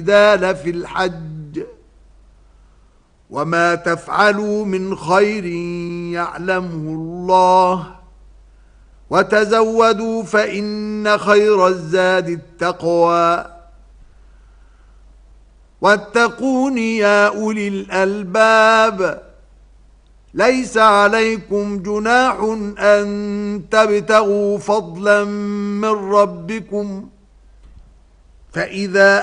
الجدال في الحج وما تفعلوا من خير يعلمه الله وتزودوا فإن خير الزاد التقوى واتقون يا أولي الألباب ليس عليكم جناح أن تبتغوا فضلا من ربكم فإذا